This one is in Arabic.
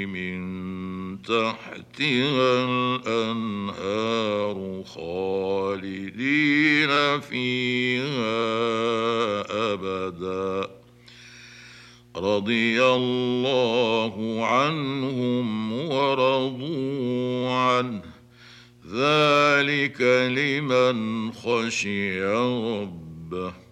من تحتها الأنهار خالدين فيها أبدا رضي الله عنهم ورضوا عنه ذلك لمن خشي ربه